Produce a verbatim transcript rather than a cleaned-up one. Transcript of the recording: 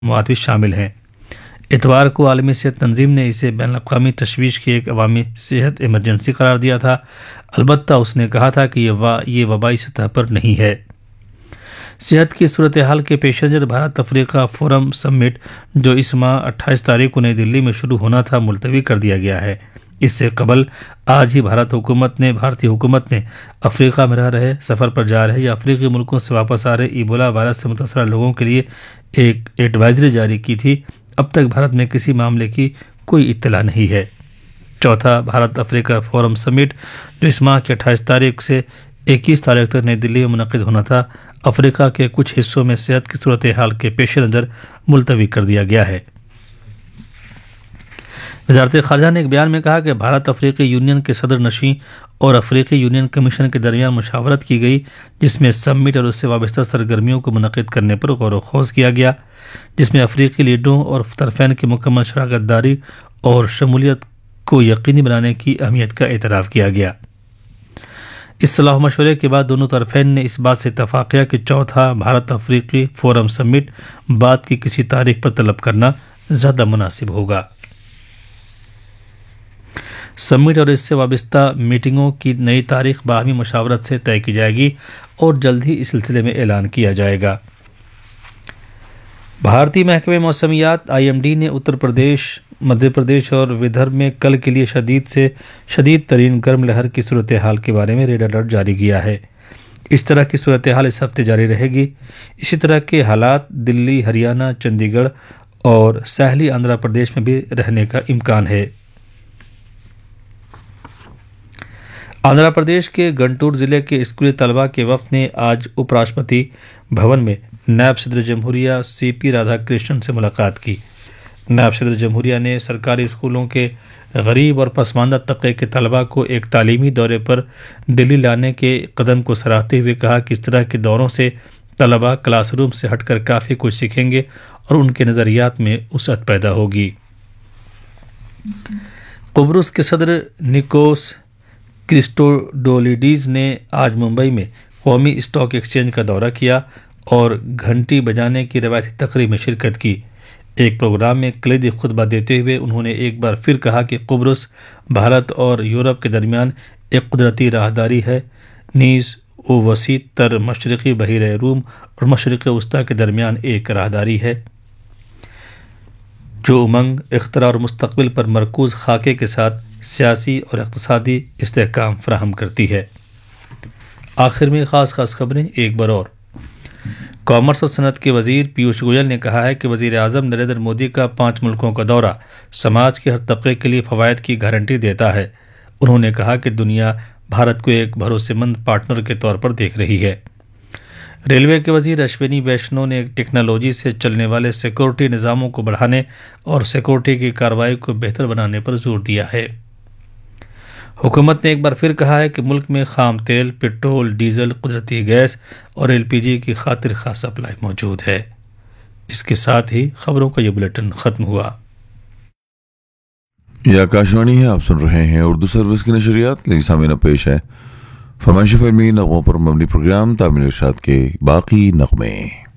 مواد بھی شامل ہیں۔ اتوار کو عالمی صحت تنظیم نے اسے بین الاقوامی تشویش کی ایک عوامی صحت ایمرجنسی قرار دیا تھا، البتہ اس نے کہا تھا کہ یہ وا یہ وبائی سطح پر نہیں ہے۔ صحت کی صورتحال کے پیش نظر بھارت افریقہ فورم سمٹ جو اس ماہ اٹھائیس تاریخ کو نئی دلی میں شروع ہونا تھا ملتوی کر دیا گیا ہے۔ اس سے قبل آج ہی بھارت حکومت نے بھارتی حکومت نے افریقہ میں رہ رہے، سفر پر جا رہے یا افریقی ملکوں سے واپس آ رہے ایبولا وائرس سے متاثرہ لوگوں کے لیے ایک ایڈوائزری جاری کی تھی۔ اب تک بھارت میں کسی معاملے کی کوئی اطلاع نہیں ہے۔ چوتھا بھارت افریقہ فورم سمٹ جو اس ماہ کی اٹھائیس تاریخ سے اکیس تاریخ تک نئی دلی میں منعقد ہونا تھا، افریقہ کے کچھ حصوں میں صحت کی صورتحال کے پیش نظر ملتوی کر دیا گیا ہے۔ وزارت خارجہ نے ایک بیان میں کہا کہ بھارت افریقی یونین کے صدر نشین اور افریقی یونین کمیشن کے درمیان مشاورت کی گئی، جس میں سمٹ اور اس سے وابستہ سرگرمیوں کو منعقد کرنے پر غور و خوض کیا گیا، جس میں افریقی لیڈروں اور طرفین کی مکمل شراکت داری اور شمولیت کو یقینی بنانے کی اہمیت کا اعتراف کیا گیا۔ اس صلاح مشورے کے بعد دونوں طرفین نے اس بات سے اتفاق کیا کہ چوتھا بھارت افریقی فورم سمٹ بعد کی کسی تاریخ پر طلب کرنا زیادہ مناسب ہوگا۔ سمٹ اور اس سے وابستہ میٹنگوں کی نئی تاریخ باہمی مشاورت سے طے کی جائے گی اور جلد ہی اس سلسلے میں اعلان کیا جائے گا۔ بھارتی محکمہ موسمیات آئی ایم ڈی نے اتر پردیش، مدھیہ پردیش اور ودربھ میں کل کے لیے شدید سے شدید ترین گرم لہر کی صورتحال کے بارے میں ریڈ الرٹ جاری کیا ہے۔ اس طرح کی صورتحال اس ہفتے جاری رہے گی۔ اسی طرح کے حالات دلی، ہریانہ، چنڈی گڑھ اور ساحلی آندھرا پردیش میں بھی رہنے کا امکان ہے۔ آندھرا پردیش کے گنٹور ضلع کے اسکولی طلباء کے وفد نے آج اپ راشٹرپتی بھون میں نائب صدر جمہوریہ سی پی رادھا کرشنن سے ملاقات کی۔ نائب صدر جمہوریہ نے سرکاری اسکولوں کے غریب اور پسماندہ طبقے کے طلباء کو ایک تعلیمی دورے پر دلی لانے کے قدم کو سراہتے ہوئے کہا کہ اس طرح کے دوروں سے طلباء کلاس روم سے ہٹ کر کافی کچھ سیکھیں گے اور ان کے نظریات میں وسعت پیدا ہوگی۔ قبرص کے صدر نکوس کرسٹوڈولیڈیز نے آج ممبئی میں قومی اسٹاک ایکسچینج کا دورہ کیا اور گھنٹی بجانے کی روایتی تقریب میں شرکت کی۔ ایک پروگرام میں کلیدی خطبہ دیتے ہوئے انہوں نے ایک بار پھر کہا کہ قبرص بھارت اور یورپ کے درمیان ایک قدرتی راہداری ہے، نیز وہ وسیع تر مشرقی بحیرہ روم اور مشرق وسطیٰ کے درمیان ایک راہداری ہے جو امنگ، اختراع اور مستقبل پر مرکوز خاکے کے ساتھ سیاسی اور اقتصادی استحکام فراہم کرتی ہے۔ آخر میں خاص خاص خبریں ایک بار اور۔ کامرس اور صنعت کے وزیر پیوش گوئل نے کہا ہے کہ وزیر اعظم نریندر مودی کا پانچ ملکوں کا دورہ سماج کے ہر طبقے کے لیے فوائد کی گارنٹی دیتا ہے۔ انہوں نے کہا کہ دنیا بھارت کو ایک بھروسے مند پارٹنر کے طور پر دیکھ رہی ہے۔ ریلوے کے وزیر اشونی ویشنو نے ٹیکنالوجی سے چلنے والے سیکورٹی نظاموں کو بڑھانے اور سیکورٹی کی کارروائی کو بہتر بنانے پر زور دیا ہے۔ حکومت نے ایک بار پھر کہا ہے کہ ملک میں خام تیل، پٹرول، ڈیزل، قدرتی گیس اور ایل پی جی کی خاطر خواہ سپلائی موجود ہے۔ اس کے ساتھ ہی خبروں کا یہ بلیٹن ختم ہوا۔ یہ آکاشوانی ہے، آپ سن رہے ہیں اردو سروس کی نشریات۔ لیکن سامعین پیش ہے فرمائشی فلمی نغموں پر مبنی پروگرام تامل ارشاد کے باقی نغمے۔